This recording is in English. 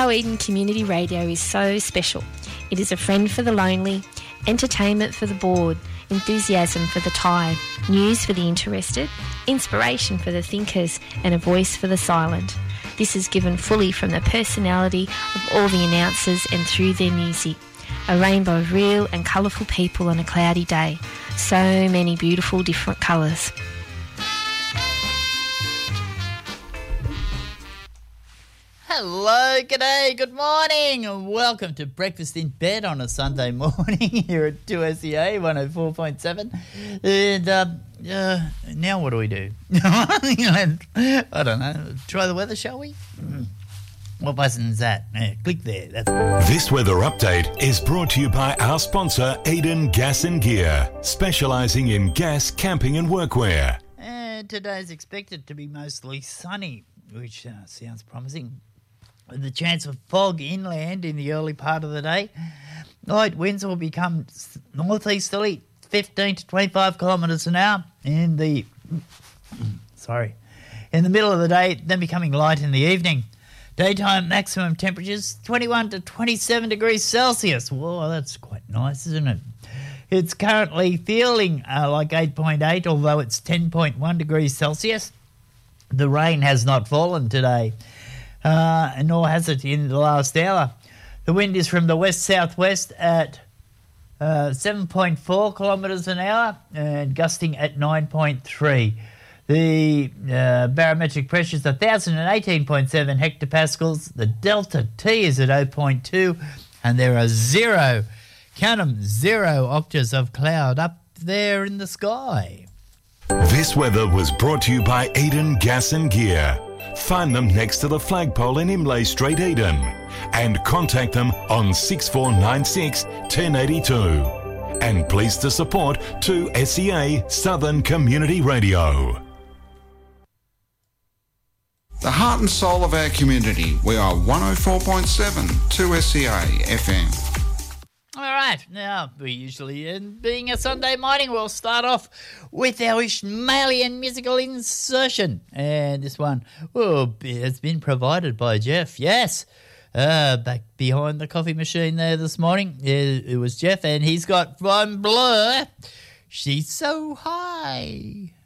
how Eden Community Radio is so special. It is a friend for the lonely, entertainment for the bored, enthusiasm for the tired, news for the interested, inspiration for the thinkers, and a voice for the silent. This is given fully from the personality of all the announcers and through their music. A rainbow of real and colourful people on a cloudy day. So many beautiful different colours. Hello, g'day, good morning, and welcome to Breakfast in Bed on a Sunday morning here at 2SEA 104.7. And now what do we do? I don't know. Try the weather, shall we? What button is that? Click there. This weather update is brought to you by our sponsor, Eden Gas and Gear, specialising in gas, camping and workwear. Today's expected to be mostly sunny, which sounds promising. The chance of fog inland in the early part of the day. Light winds will become northeasterly, 15 to 25 kilometres an hour in the middle of the day, then becoming light in the evening. Daytime maximum temperatures 21 to 27 degrees Celsius. Whoa, that's quite nice, isn't it? It's currently feeling like 8.8, although it's 10.1 degrees Celsius. The rain has not fallen today, nor has it in the last hour. The wind is from the west-southwest at 7.4 kilometres an hour and gusting at 9.3. The barometric pressure is 1,018.7 hectopascals. The delta T is at 0.2, and there are zero octaves of cloud up there in the sky. This weather was brought to you by Eden Gas and Gear. Find them next to the flagpole in Imlay Street, Eden, and contact them on 6496 1082. And pleased to support 2SEA Southern Community Radio. The heart and soul of our community. We are 104.7 2SEA FM. All right, now we usually, being a Sunday morning, we'll start off with our Ishmaelian musical insertion. And this one has been provided by Jeff, yes. Back behind the coffee machine there this morning, it was Jeff, and he's got from Blur, She's So High.